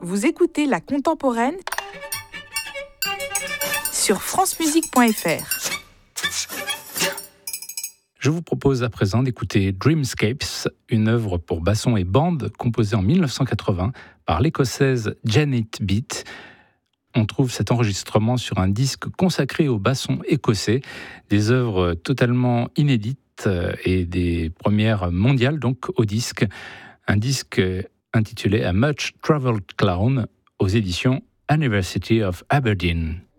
Vous écoutez La Contemporaine sur francemusique.fr. Je vous propose à présent d'écouter Dreamscapes, une œuvre pour basson et bande composée en 1980 par l'Écossaise Janet Beat. On trouve cet enregistrement sur un disque consacré au basson écossais, des œuvres totalement inédites et des premières mondiales donc au disque. Un disque intitulé A Much Travelled Clown aux éditions University of Aberdeen.